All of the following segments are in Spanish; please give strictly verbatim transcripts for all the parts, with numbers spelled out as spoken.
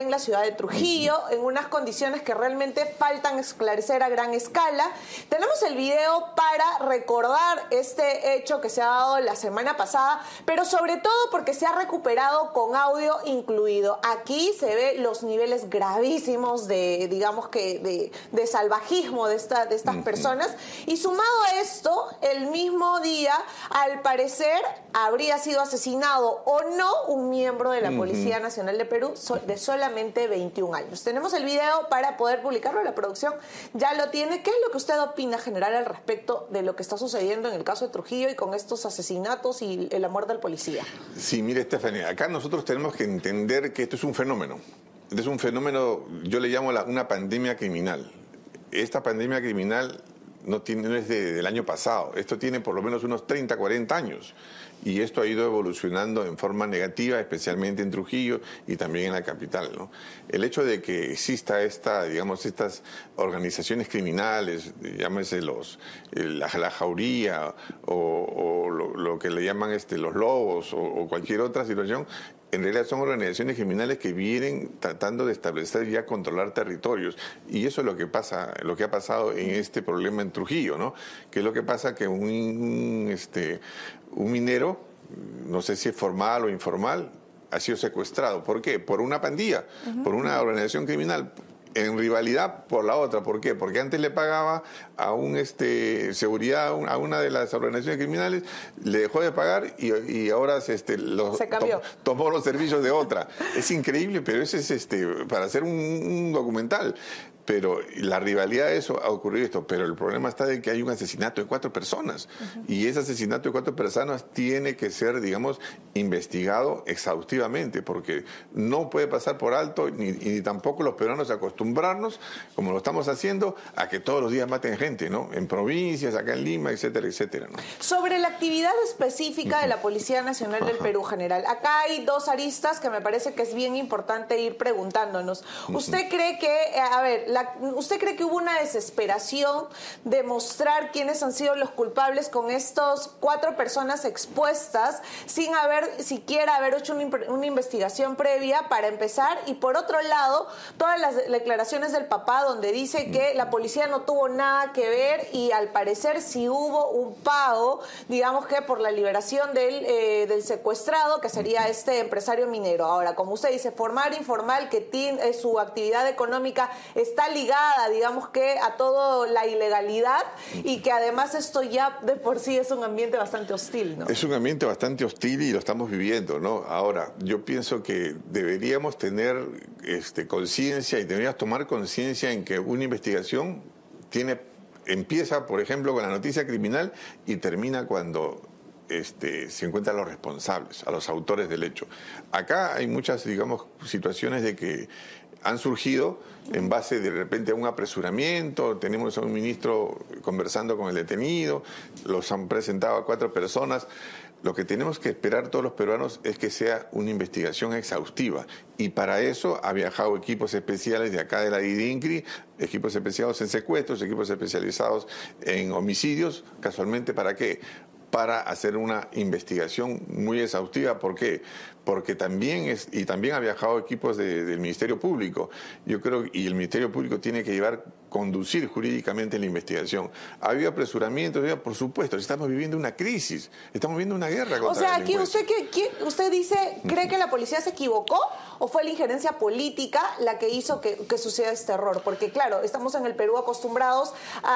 en la ciudad de Trujillo, en unas condiciones que realmente faltan esclarecer a gran escala. Tenemos el video para recordar este hecho que se ha dado la semana pasada, pero sobre todo porque se ha recuperado con audio incluido. Aquí se ve los niveles gravísimos de, digamos que, de, de salvajismo de, esta, de estas personas, y sumado a esto, el mismo día, al parecer, habría sido asesinado o no un miembro de la Policía Nacional de Perú de solamente veintiún años. Tenemos el video para poder publicarlo, la producción ya lo tiene. ¿Qué es lo que usted opina, general, al respecto de lo que está sucediendo en el caso de Trujillo y con estos asesinatos y la muerte del policía? Sí, mire, Estefanía, acá nosotros tenemos que entender que esto es un fenómeno. Este es un fenómeno, yo le llamo la, una pandemia criminal. Esta pandemia criminal no, tiene, no es de, del año pasado, esto tiene por lo menos unos treinta, cuarenta años. Y esto ha ido evolucionando en forma negativa, especialmente en Trujillo y también en la capital, ¿no? El hecho de que exista esta, digamos, estas organizaciones criminales, llámese los, la, la jauría o, o lo, lo que le llaman este, los lobos o, o cualquier otra situación, en realidad son organizaciones criminales que vienen tratando de establecer ya controlar territorios. Y eso es lo que pasa, lo que ha pasado en este problema en Trujillo, ¿no? Que es lo que pasa que un, un, este, un minero, no sé si es formal o informal, ha sido secuestrado. ¿Por qué? Por una pandilla, uh-huh. por una organización criminal, en rivalidad por la otra. ¿Por qué? Porque antes le pagaba a un este seguridad a una de las organizaciones criminales, le dejó de pagar y, y ahora este, los, se cambió. To, tomó los servicios de otra. Es increíble, pero eso es este para hacer un, un documental. Pero la rivalidad de eso ha ocurrido esto, pero el problema está de que hay un asesinato de cuatro personas uh-huh. y ese asesinato de cuatro personas tiene que ser, digamos, investigado exhaustivamente, porque no puede pasar por alto ni, ni tampoco los peruanos acostumbrarnos, como lo estamos haciendo, a que todos los días maten gente, ¿no? En provincias, acá en Lima, etcétera, etcétera, ¿no? Sobre la actividad específica uh-huh. de la Policía Nacional uh-huh. del Perú, general, acá hay dos aristas que me parece que es bien importante ir preguntándonos. Uh-huh. ¿Usted cree que, a ver, la ¿Usted cree que hubo una desesperación de mostrar quiénes han sido los culpables con estos cuatro personas expuestas sin haber siquiera haber hecho una, una investigación previa para empezar? Y por otro lado, todas las declaraciones del papá donde dice que la policía no tuvo nada que ver y al parecer sí hubo un pago, digamos que por la liberación del, eh, del secuestrado, que sería este empresario minero. Ahora, como usted dice, formal, informal, que tiene, eh, su actividad económica está ligada, digamos que a toda la ilegalidad y que además esto ya de por sí es un ambiente bastante hostil, ¿no? Es un ambiente bastante hostil y lo estamos viviendo, ¿no? Ahora, yo pienso que deberíamos tener este, conciencia y deberíamos tomar conciencia en que una investigación tiene, empieza, por ejemplo, con la noticia criminal y termina cuando Este, se encuentran los responsables, a los autores del hecho. Acá hay muchas, digamos, situaciones de que han surgido en base de repente a un apresuramiento. Tenemos a un ministro conversando con el detenido, los han presentado a cuatro personas. Lo que tenemos que esperar todos los peruanos es que sea una investigación exhaustiva, y para eso ha viajado equipos especiales de acá de la IDINCRI, equipos especializados en secuestros, equipos especializados en homicidios. Casualmente, ¿para qué? Para hacer una investigación muy exhaustiva. ¿Por qué? Porque también es, y también ha viajado equipos de, del Ministerio Público. Yo creo, y el Ministerio Público tiene que llevar, conducir jurídicamente la investigación. ¿Ha habido apresuramientos? Por supuesto, estamos viviendo una crisis, estamos viviendo una guerra contra O sea, el aquí usted, que, que, usted dice, ¿cree que la policía se equivocó o fue la injerencia política la que hizo que, que suceda este error? Porque claro, estamos en el Perú acostumbrados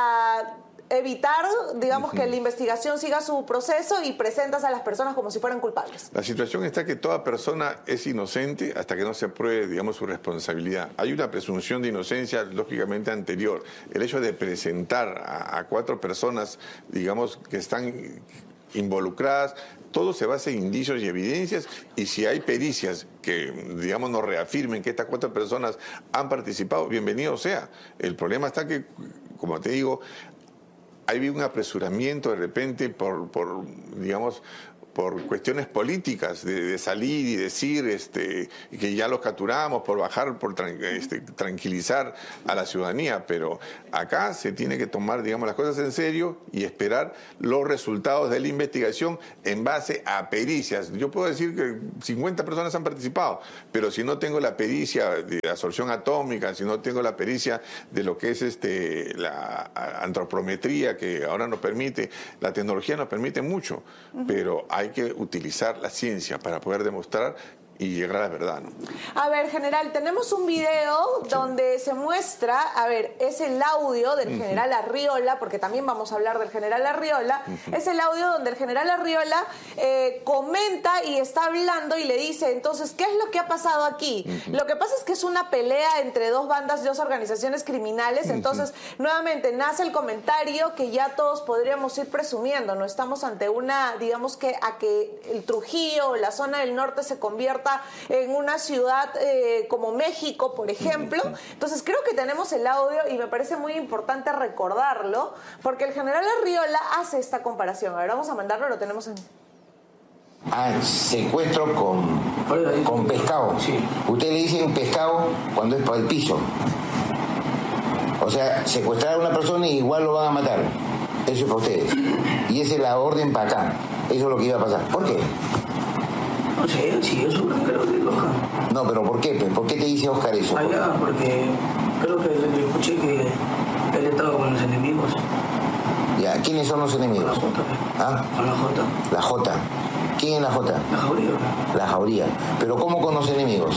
a evitar, digamos, que la investigación siga su proceso y presentas a las personas como si fueran culpables. La situación está que toda persona es inocente hasta que no se pruebe, digamos, su responsabilidad. Hay una presunción de inocencia, lógicamente, anterior. El hecho de presentar a, a cuatro personas, digamos, que están involucradas, todo se basa en indicios y evidencias, y si hay pericias que, digamos, nos reafirmen que estas cuatro personas han participado, bienvenido sea. El problema está que, como te digo, hay un apresuramiento de repente por, por digamos, por cuestiones políticas, de, de salir y decir este, que ya los capturamos, por bajar, por tran, este, tranquilizar a la ciudadanía, pero acá se tiene que tomar, digamos, las cosas en serio y esperar los resultados de la investigación en base a pericias. Yo puedo decir que cincuenta personas han participado, pero si no tengo la pericia de absorción atómica, si no tengo la pericia de lo que es este, la antropometría, que ahora nos permite, la tecnología nos permite mucho, uh-huh. pero hay que utilizar la ciencia para poder demostrar y llegar a la verdad, ¿no? A ver, general, tenemos un video sí. donde se muestra, a ver, es el audio del uh-huh. general Arriola, porque también vamos a hablar del general Arriola, uh-huh. es el audio donde el general Arriola eh, comenta y está hablando y le dice, entonces, ¿qué es lo que ha pasado aquí? Uh-huh. Lo que pasa es que es una pelea entre dos bandas, dos organizaciones criminales, uh-huh. entonces, nuevamente, nace el comentario que ya todos podríamos ir presumiendo, ¿no? Estamos ante una, digamos que, a que el Trujillo, la zona del norte se convierta en una ciudad eh, como México, por ejemplo. Entonces creo que tenemos el audio y me parece muy importante recordarlo, porque el general Arriola hace esta comparación. A ver, vamos a mandarlo, lo tenemos en... Ah, secuestro con, con pescado. Sí. Usted le dice un pescado cuando es para el piso. O sea, secuestrar a una persona y igual lo van a matar. Eso es para ustedes. Y esa es la orden para acá. Eso es lo que iba a pasar. ¿Por qué? No sé, sí, eso creo que es Oscar. No, pero ¿por qué? ¿Por qué te dice Oscar eso? Ah, ya, porque creo que le escuché que él estaba con los enemigos. Ya, ¿quiénes son los enemigos? Con la Jota. ¿Ah? Con la Jota. La Jota. ¿Quién es la Jota? La Jauría. La Jauría. ¿Pero cómo con los enemigos?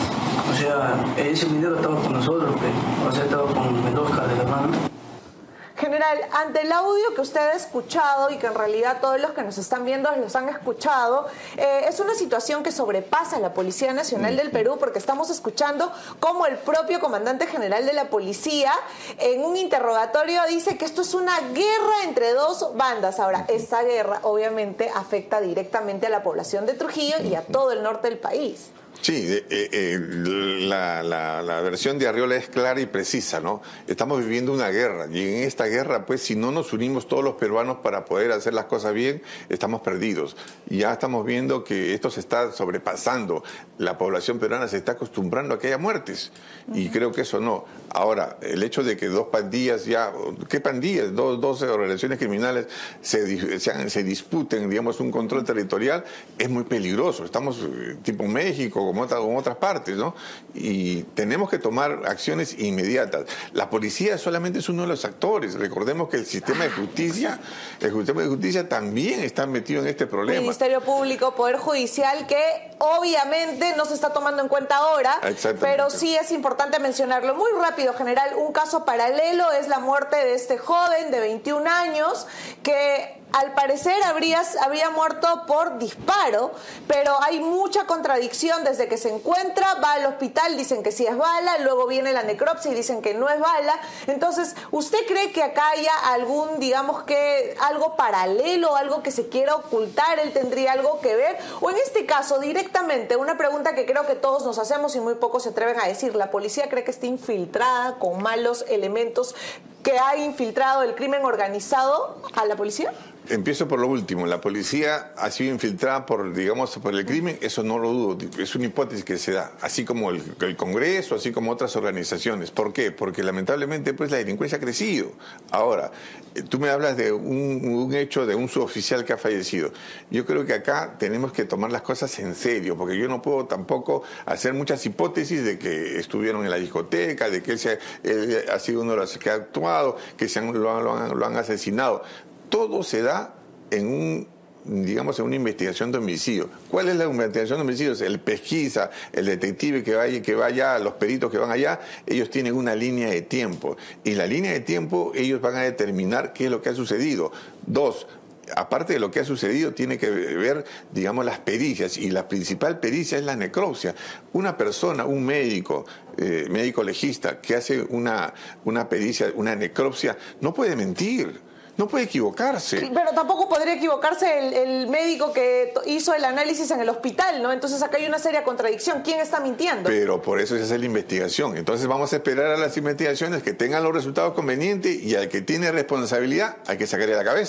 O sea, ese video estaba con nosotros, pues. O sea, estaba con el Oscar de la mano. General, ante el audio que usted ha escuchado y que en realidad todos los que nos están viendo los han escuchado, eh, es una situación que sobrepasa a la Policía Nacional del Perú, porque estamos escuchando cómo el propio comandante general de la policía en un interrogatorio dice que esto es una guerra entre dos bandas. Ahora, esta guerra obviamente afecta directamente a la población de Trujillo y a todo el norte del país. Sí, eh, eh, la, la, la versión de Arriola es clara y precisa, ¿no? Estamos viviendo una guerra y en esta guerra, pues, si no nos unimos todos los peruanos para poder hacer las cosas bien, estamos perdidos. Y ya estamos viendo que esto se está sobrepasando. La población peruana se está acostumbrando a que haya muertes y creo que eso no. Ahora, el hecho de que dos pandillas ya, ¿qué pandillas? Dos, dos organizaciones criminales se, se, se disputen, digamos, un control territorial, es muy peligroso. Estamos eh, tipo México, como, otra, como otras partes, ¿no? Y tenemos que tomar acciones inmediatas. La policía solamente es uno de los actores. Recordemos que el sistema de justicia, el sistema de justicia también está metido en este problema. Ministerio Público, Poder Judicial, que obviamente no se está tomando en cuenta ahora, pero sí es importante mencionarlo. Muy rápido, general, un caso paralelo es la muerte de este joven de veintiún años que al parecer habría, habría muerto por disparo, pero hay mucha contradicción desde que se encuentra, va al hospital, dicen que sí es bala, luego viene la necropsia y dicen que no es bala. Entonces, ¿usted cree que acá haya algún, digamos que, algo paralelo, algo que se quiera ocultar? ¿Él tendría algo que ver? O en este caso, directamente, una pregunta que creo que todos nos hacemos y muy pocos se atreven a decir, ¿la policía cree que está infiltrada con malos elementos, que ha infiltrado el crimen organizado a la policía? Empiezo por lo último. La policía ha sido infiltrada por, digamos, por el crimen. Eso no lo dudo. Es una hipótesis que se da. Así como el, el Congreso, así como otras organizaciones. ¿Por qué? Porque lamentablemente pues la delincuencia ha crecido. Ahora, tú me hablas de un, un hecho de un suboficial que ha fallecido. Yo creo que acá tenemos que tomar las cosas en serio, porque yo no puedo tampoco hacer muchas hipótesis de que estuvieron en la discoteca, de que él, se, él ha sido uno de los que ha actuado, que se han, lo, lo, han, lo han asesinado. Todo se da en un, digamos, en una investigación de homicidio. ¿Cuál es la investigación de homicidios? El pesquisa, el detective que vaya, que vaya, los peritos que van allá, ellos tienen una línea de tiempo. Y la línea de tiempo ellos van a determinar qué es lo que ha sucedido. Dos, aparte de lo que ha sucedido, tiene que ver, digamos, las pericias, y la principal pericia es la necropsia. Una persona, un médico, eh, médico legista, que hace una, una pericia, una necropsia, no puede mentir. No puede equivocarse. Pero tampoco podría equivocarse el, el médico que hizo el análisis en el hospital, ¿no? Entonces acá hay una seria contradicción. ¿Quién está mintiendo? Pero por eso se hace la investigación. Entonces vamos a esperar a las investigaciones que tengan los resultados convenientes, y al que tiene responsabilidad hay que sacarle la cabeza.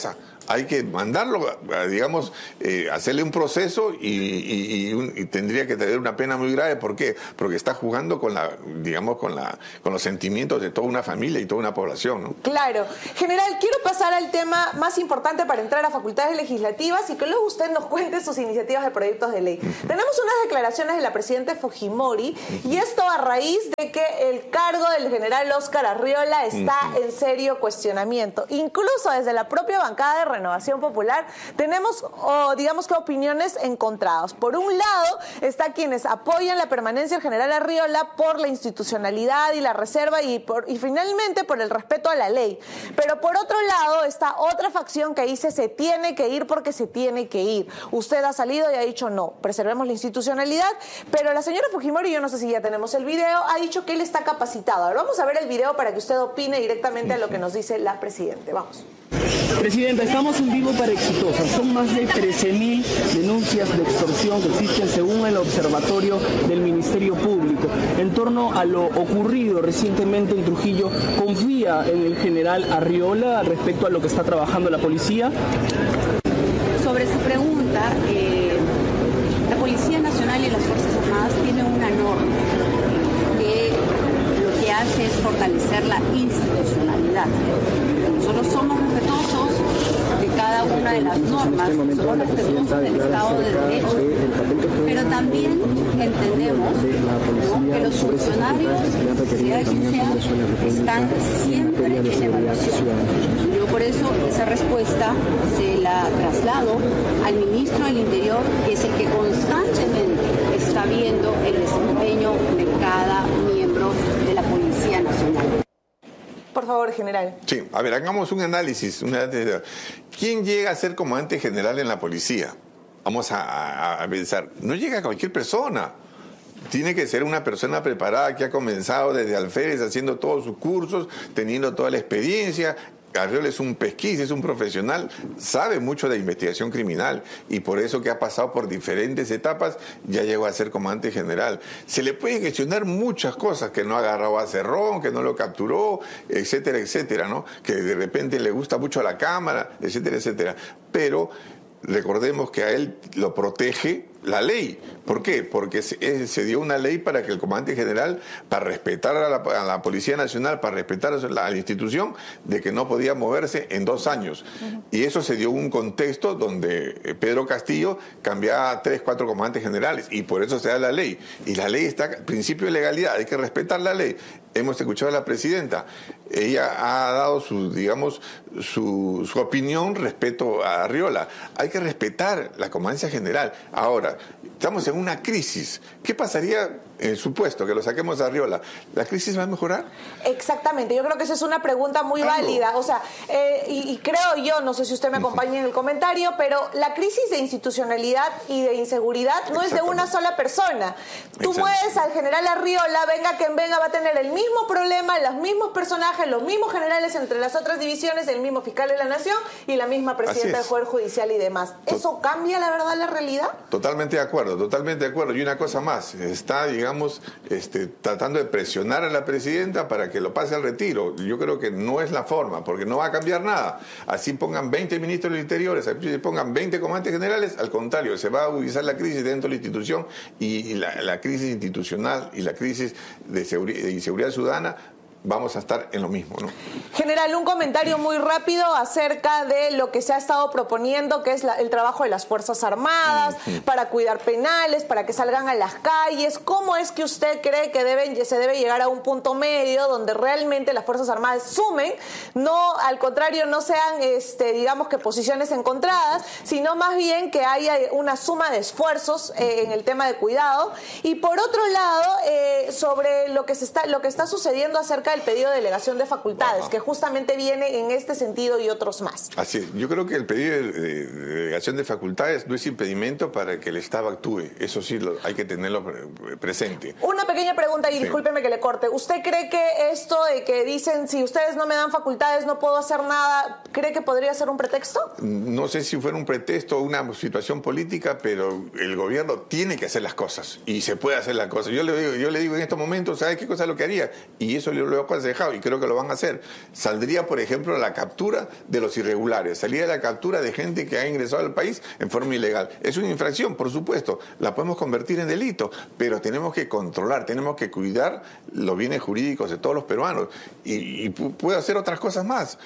hay que mandarlo, digamos, eh, hacerle un proceso y, y, y, un, y tendría que tener una pena muy grave. ¿Por qué? Porque está jugando con la, digamos, con la, con los sentimientos de toda una familia y toda una población, ¿no? Claro. General, quiero pasar al tema más importante para entrar a facultades legislativas y que luego usted nos cuente sus iniciativas de proyectos de ley. Uh-huh. Tenemos unas declaraciones de la presidenta Fujimori uh-huh. y esto a raíz de que el cargo del general Óscar Arriola está uh-huh. en serio cuestionamiento. Incluso desde la propia bancada de Renovación Popular tenemos, oh, digamos que opiniones encontradas. Por un lado está quienes apoyan la permanencia del general Arriola por la institucionalidad y la reserva y, por, y finalmente por el respeto a la ley. Pero por otro lado está otra facción que dice se tiene que ir porque se tiene que ir. Usted ha salido y ha dicho no, preservemos la institucionalidad, pero la señora Fujimori, yo no sé si ya tenemos el video, ha dicho que él está capacitado. Ahora vamos a ver el video para que usted opine directamente a lo que nos dice la presidenta. Vamos. Presidenta, estamos en vivo para Exitosa. Son más de trece mil denuncias de extorsión que existen según el observatorio del Ministerio Público. En torno a lo ocurrido recientemente en Trujillo, ¿confía en el general Arriola respecto a lo que está trabajando la policía? Sobre su pregunta, eh, la Policía Nacional y las Fuerzas Armadas tienen una norma que lo que hace es fortalecer la institucionalidad. Nosotros somos respetuosos de cada una de las normas, somos respetuosos del Estado de Derecho, pero también entendemos, ¿no?, que los funcionarios, sea quien sea, están siempre en evaluación. Yo por eso esa respuesta se la traslado al ministro del Interior, que es el que constantemente está viendo el desempeño de cada miembro de la Policía Nacional. Por favor, general. Sí, a ver, hagamos un análisis. Una... ¿Quién llega a ser comandante general en la policía? Vamos a, a, a pensar. No llega cualquier persona. Tiene que ser una persona preparada que ha comenzado desde alférez haciendo todos sus cursos, teniendo toda la experiencia. Arriola es un pesquisa, es un profesional, sabe mucho de investigación criminal y por eso que ha pasado por diferentes etapas ya llegó a ser comandante general. Se le pueden cuestionar muchas cosas, que no agarró a Cerrón, que no lo capturó, etcétera, etcétera, ¿no? Que de repente le gusta mucho a la Cámara, etcétera, etcétera. Pero recordemos que a él lo protege la ley. ¿Por qué? Porque se, se dio una ley para que el comandante general, para respetar a la, a la Policía Nacional, para respetar a la, a la institución, de que no podía moverse en dos años. Uh-huh. Y eso se dio en un contexto donde Pedro Castillo cambiaba a tres, cuatro comandantes generales, y por eso se da la ley. Y la ley está, principio de legalidad, hay que respetar la ley. Hemos escuchado a la presidenta, ella ha dado su, digamos, su, su opinión respecto a Arriola. Hay que respetar la comandancia general. Ahora, estamos en una crisis. ¿Qué pasaría en el supuesto que lo saquemos a Arriola? ¿La crisis va a mejorar? Exactamente, yo creo que esa es una pregunta muy Algo. válida. O sea, eh, y, y creo yo, no sé si usted me acompaña en el comentario, pero la crisis de institucionalidad y de inseguridad no es de una sola persona. Tú mueves al general Arriola, venga quien venga, va a tener el mismo problema, los mismos personajes, los mismos generales entre las otras divisiones, el mismo fiscal de la Nación y la misma presidenta del Poder Judicial y demás. ¿Eso cambia la verdad la realidad? Totalmente de acuerdo, totalmente de acuerdo. Y una cosa más, está, digamos, este, tratando de presionar a la presidenta para que lo pase al retiro. Yo creo que no es la forma, porque no va a cambiar nada. Así pongan veinte ministros del Interior, así pongan veinte comandantes generales, al contrario, se va a agudizar la crisis dentro de la institución y, y la, la crisis institucional y la crisis de, seguri- de inseguridad ciudadana. Vamos a estar en lo mismo, ¿no? General, un comentario muy rápido acerca de lo que se ha estado proponiendo, que es la, el trabajo de las Fuerzas Armadas, uh-huh. para cuidar penales, para que salgan a las calles. ¿Cómo es que usted cree que deben, se debe llegar a un punto medio donde realmente las Fuerzas Armadas sumen, no, al contrario, no sean, este, digamos que posiciones encontradas, sino más bien que haya una suma de esfuerzos eh, en el tema de cuidado? Y por otro lado, eh, sobre lo que se está, lo que está sucediendo acerca de el pedido de delegación de facultades, Ajá. que justamente viene en este sentido y otros más. Así es. Yo creo que el pedido de, de, de delegación de facultades no es impedimento para que el Estado actúe. Eso sí, lo, hay que tenerlo presente. Una pequeña pregunta, y sí. discúlpeme que le corte. ¿Usted cree que esto de que dicen, si ustedes no me dan facultades, no puedo hacer nada, cree que podría ser un pretexto? No sé si fuera un pretexto o una situación política, pero el gobierno tiene que hacer las cosas y se puede hacer las cosas. Yo le digo, yo le digo en estos momentos, ¿sabes qué cosa es lo que haría? Y eso lo lo he aconsejado y creo que lo van a hacer, saldría, por ejemplo, la captura de los irregulares, saldría la captura de gente que ha ingresado al país en forma ilegal. Es una infracción, por supuesto, la podemos convertir en delito, pero tenemos que controlar, tenemos que cuidar los bienes jurídicos de todos los peruanos y, y puedo hacer otras cosas más.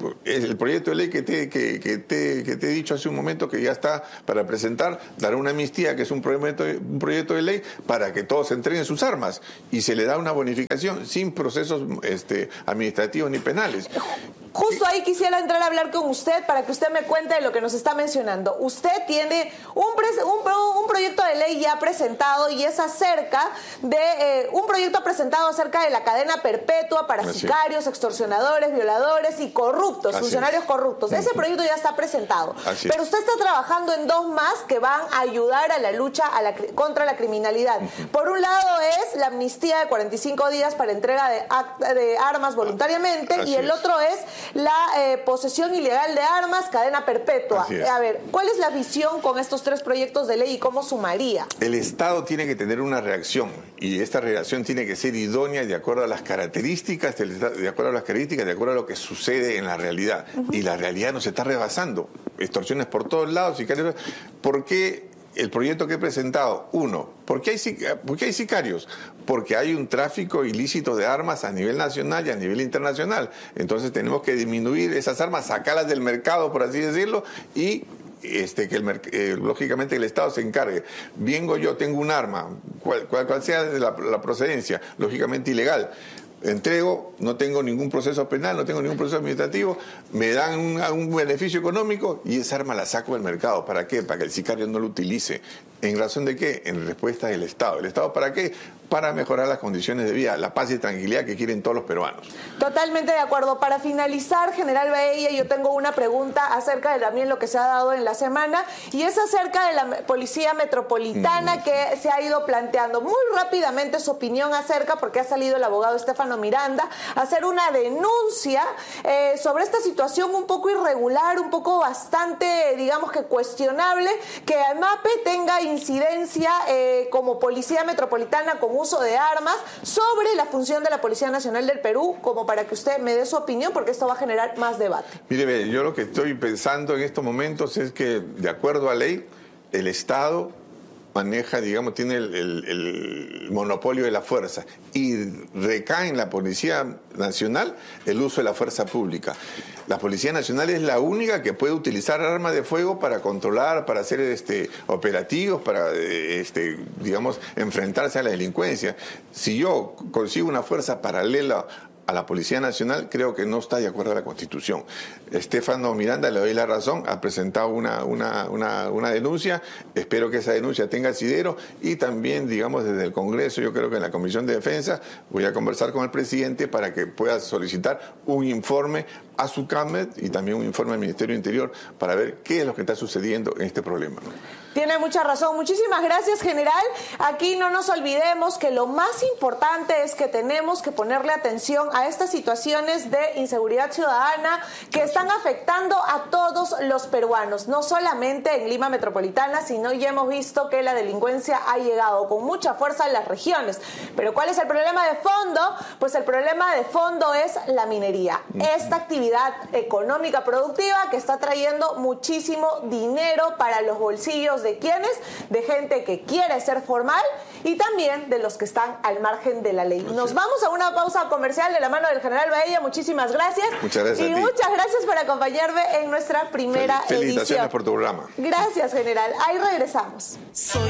El proyecto de ley que te, que, que, te, que te he dicho hace un momento que ya está para presentar, dará una amnistía, que es un proyecto, un proyecto de ley para que todos entreguen sus armas y se le da una bonificación sin procesos este, administrativos ni penales. Justo ahí quisiera entrar a hablar con usted para que usted me cuente de lo que nos está mencionando. Usted tiene un, un, un proyecto de ley ya presentado y es acerca de eh, un proyecto presentado acerca de la cadena perpetua para Así sicarios, es. extorsionadores, violadores y corruptos, Así funcionarios es. corruptos. Ese proyecto ya está presentado. Así pero usted está trabajando en dos más que van a ayudar a la lucha a la, contra la criminalidad. Uh-huh. Por un lado es la amnistía de cuarenta y cinco días para entrega de, de armas voluntariamente Así y el es. otro es la eh, posesión ilegal de armas, cadena perpetua. A ver, ¿cuál es la visión con estos tres proyectos de ley y cómo sumaría? El Estado tiene que tener una reacción y esta reacción tiene que ser idónea de acuerdo a las características, de acuerdo a las características, de acuerdo a lo que sucede en la realidad. Uh-huh. Y la realidad nos está rebasando. Extorsiones por todos lados. Sicarios. ¿Por qué el proyecto que he presentado? Uno, ¿por qué hay, por qué hay sicarios? Porque hay un tráfico ilícito de armas a nivel nacional y a nivel internacional. Entonces tenemos que disminuir esas armas, sacarlas del mercado, por así decirlo, y este, que el, eh, lógicamente el Estado se encargue. Vengo yo, tengo un arma, cual, cual, cual sea la, la procedencia, lógicamente ilegal. Entrego, no tengo ningún proceso penal, no tengo ningún proceso administrativo, me dan un, un beneficio económico y esa arma la saco del mercado. ¿Para qué? Para que el sicario no lo utilice. ¿En razón de qué? En respuesta del Estado. ¿El Estado para qué? Para mejorar las condiciones de vida, la paz y tranquilidad que quieren todos los peruanos. Totalmente de acuerdo. Para finalizar, General Baella, yo tengo una pregunta acerca de también lo que se ha dado en la semana y es acerca de la Policía Metropolitana mm. que se ha ido planteando muy rápidamente su opinión acerca, porque ha salido el abogado Estefano Miranda a hacer una denuncia eh, sobre esta situación un poco irregular, un poco bastante, digamos que cuestionable, que el MAPE tenga incidencia eh, como Policía Metropolitana con uso de armas sobre la función de la Policía Nacional del Perú, como para que usted me dé su opinión, porque esto va a generar más debate. Mire, yo lo que estoy pensando en estos momentos es que, de acuerdo a ley, el Estado maneja, digamos, tiene el, el, el monopolio de la fuerza y recae en la Policía Nacional el uso de la fuerza pública. La Policía Nacional es la única que puede utilizar armas de fuego para controlar, para hacer este, operativos, para, este, digamos, enfrentarse a la delincuencia. Si yo consigo una fuerza paralela a la Policía Nacional, creo que no está de acuerdo a la Constitución. Estefano Miranda, le doy la razón, ha presentado una, una, una, una denuncia, espero que esa denuncia tenga asidero y también, digamos, desde el Congreso, yo creo que en la Comisión de Defensa voy a conversar con el presidente para que pueda solicitar un informe a SUCAMED y también un informe al Ministerio del Interior para ver qué es lo que está sucediendo en este problema, ¿no? Tiene mucha razón. Muchísimas gracias, general. Aquí no nos olvidemos que lo más importante es que tenemos que ponerle atención a estas situaciones de inseguridad ciudadana que están afectando a todos los peruanos, no solamente en Lima Metropolitana, sino ya hemos visto que la delincuencia ha llegado con mucha fuerza a las regiones. Pero ¿cuál es el problema de fondo? Pues el problema de fondo es la minería. Esta actividad económica productiva que está trayendo muchísimo dinero para los bolsillos de quienes, de gente que quiere ser formal y también de los que están al margen de la ley. Nos vamos a una pausa comercial de la mano del general Baella. Muchísimas gracias. Muchas gracias. Y a ti. muchas gracias por acompañarme en nuestra primera Fel- felicitaciones edición. por tu programa. Gracias, general. Ahí regresamos. Soy